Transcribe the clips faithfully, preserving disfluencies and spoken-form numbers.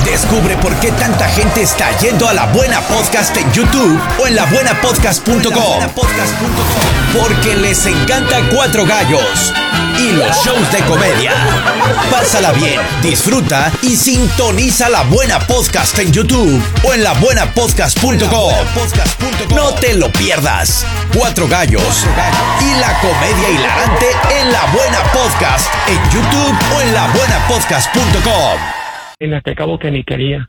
Descubre por qué tanta gente está yendo a La Buena Podcast en YouTube o en la buena podcast punto com. Porque les encanta Cuatro Gallos y los shows de comedia. Pásala bien, disfruta y sintoniza La Buena Podcast en YouTube o en la buena podcast punto com. No te lo pierdas. Cuatro Gallos y la comedia hilarante en La Buena Podcast en YouTube o en la buena podcast punto com. En la que acabo que ni quería.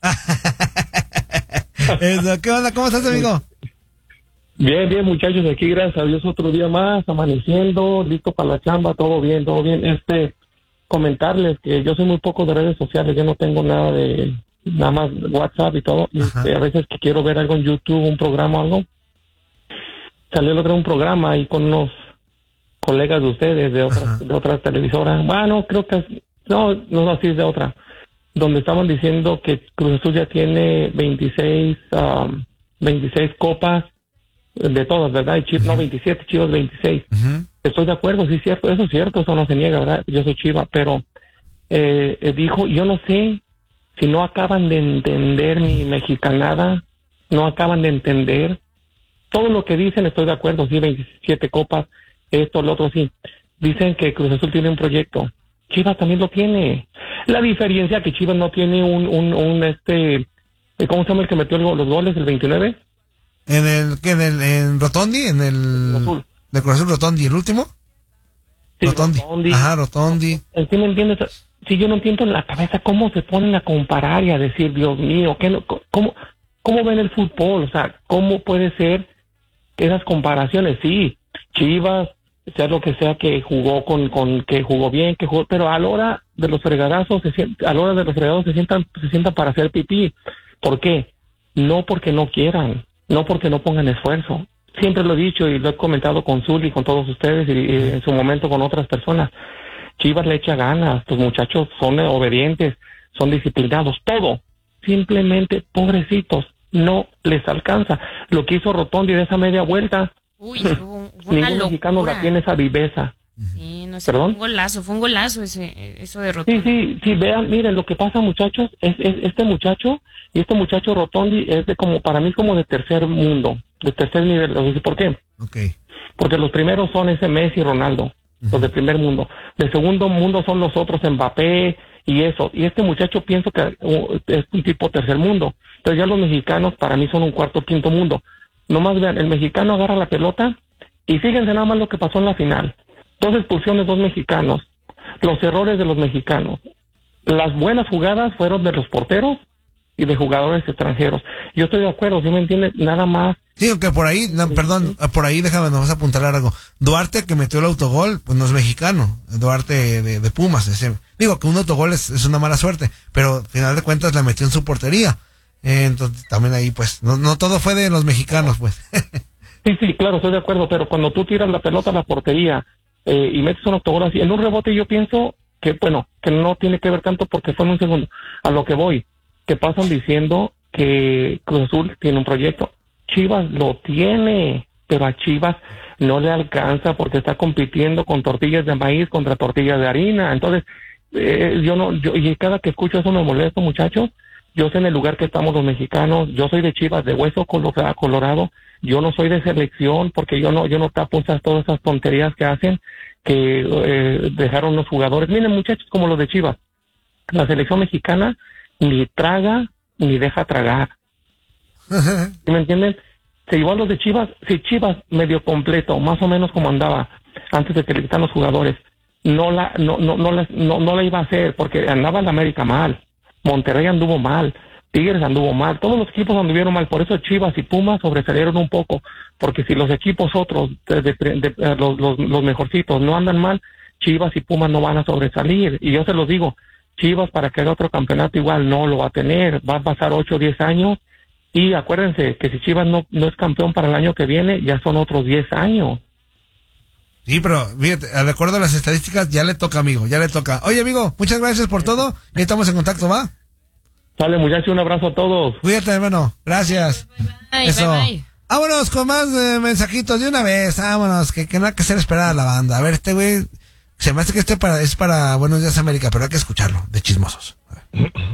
Eso, ¿qué onda? ¿Cómo estás, amigo? Bien, bien, muchachos, aquí gracias a Dios otro día más, amaneciendo, listo para la chamba, todo bien, todo bien. Este, comentarles que yo soy muy poco de redes sociales, yo no tengo nada de, nada más WhatsApp y todo. Y este, a veces que quiero ver algo en YouTube, un programa o algo, salió el otro un programa ahí con unos colegas de ustedes, de otras, de otras televisoras. Bueno, creo que, es, no, no, no, sí es de otra, donde estaban diciendo que Cruz Azul ya tiene veintiséis, um, veintiséis copas, de todas, ¿verdad? Y Chivas, uh-huh. no, veintisiete, Chivas veintiséis. Uh-huh. Estoy de acuerdo, sí es cierto, eso es cierto, eso no se niega, ¿verdad? Yo soy Chiva, pero eh, dijo, yo no sé si no acaban de entender mi mexicanada, no acaban de entender todo lo que dicen, estoy de acuerdo, sí, veintisiete copas, esto, lo otro, sí. Dicen que Cruz Azul tiene un proyecto. Chivas también lo tiene. La diferencia que Chivas no tiene un, un, un este, ¿cómo se llama el que metió los goles, el veintinueve? ¿En el, que en el, en Rotondi? ¿En el, Azul. ¿De Cruz Azul Rotondi, el último? Sí, Rotondi. Rotondi. Ajá, Rotondi. ¿Sí me entiendes? Si yo no entiendo en la cabeza cómo se ponen a comparar y a decir, Dios mío, ¿qué no, cómo, cómo ven el fútbol? O sea, ¿cómo puede ser esas comparaciones? Sí, Chivas, sea lo que sea que jugó con, con que jugó bien, que jugó, pero a la hora de los fregadazos, se, a la hora de los fregadazos se sientan, se sientan para hacer pipí. ¿Por qué? No porque no quieran, no porque no pongan esfuerzo. Siempre lo he dicho y lo he comentado con Zul y con todos ustedes y, y en su momento con otras personas. Chivas le echa ganas, los muchachos son obedientes, son disciplinados, todo. Simplemente, pobrecitos, no les alcanza. Lo que hizo Rotondi de esa media vuelta, Uy, fue, fue ningún mexicano la tiene esa viveza. Sí, no sé, ¿Perdón? fue un golazo, fue un golazo ese, eso de Rotondi. Sí, sí, sí, vean, miren, lo que pasa, muchachos, es, es este muchacho, y este muchacho Rotondi es de como, para mí es como de tercer mundo, de tercer nivel. ¿Por qué? Okay. Porque los primeros son ese Messi y Ronaldo, uh-huh. los de primer mundo. De segundo mundo son los otros, Mbappé y eso. Y este muchacho pienso que uh, es un tipo tercer mundo. Entonces ya los mexicanos para mí son un cuarto, quinto mundo. Nomás vean, el mexicano agarra la pelota y fíjense nada más lo que pasó en la final. Dos expulsiones, dos mexicanos. Los errores de los mexicanos. Las buenas jugadas fueron de los porteros y de jugadores extranjeros. Yo estoy de acuerdo, ¿sí me entiendes? Nada más. Sí, aunque por ahí, no, perdón, por ahí déjame, nos vas a apuntar algo. Duarte, que metió el autogol, pues no es mexicano. Duarte de, de Pumas. Ese, digo que un autogol es, es una mala suerte, pero al final de cuentas la metió en su portería. Eh, entonces también ahí, pues, no, no todo fue de los mexicanos, pues. Sí, sí, claro, estoy de acuerdo, pero cuando tú tiras la pelota a la portería eh, y metes un autogol así, en un rebote yo pienso que, bueno, que no tiene que ver tanto porque fue en un segundo. A lo que voy, que pasan diciendo que Cruz Azul tiene un proyecto. Chivas lo tiene, pero a Chivas no le alcanza porque está compitiendo con tortillas de maíz contra tortillas de harina. Entonces, eh, yo no, yo, y cada que escucho eso me molesto, muchachos. Yo sé en el lugar que estamos los mexicanos, yo soy de Chivas, de hueso colorado, yo no soy de selección porque yo no, yo no tapo esas, todas esas tonterías que hacen, que eh, dejaron los jugadores. Miren, muchachos, como los de Chivas, la selección mexicana ni traga ni deja tragar. ¿Sí me entienden? Se llevó a los de Chivas, si Chivas medio completo, más o menos como andaba antes de que le quitan los jugadores, no la, no, no, no, la, no, no la iba a hacer porque andaba en América mal. Monterrey anduvo mal, Tigres anduvo mal, todos los equipos anduvieron mal, por eso Chivas y Pumas sobresalieron un poco, porque si los equipos otros, de, de, de, de, los, los, los mejorcitos no andan mal, Chivas y Pumas no van a sobresalir, y yo se los digo, Chivas para que haga otro campeonato igual no lo va a tener, va a pasar ocho o diez años, y acuérdense que si Chivas no, no es campeón para el año que viene, ya son otros diez años. Sí, pero fíjate, de acuerdo a las estadísticas, ya le toca, amigo, ya le toca. Oye, amigo, muchas gracias por todo. Ahí estamos en contacto, ¿va? Sale, muchachos, un abrazo a todos. Cuídate, hermano. Gracias. Bye, Eso. bye, bye. Vámonos con más eh, mensajitos de una vez. Vámonos, que, que no hay que hacer esperar a la banda. A ver, este güey, se me hace que este para, es para Buenos Días América, pero hay que escucharlo, de chismosos. A ver.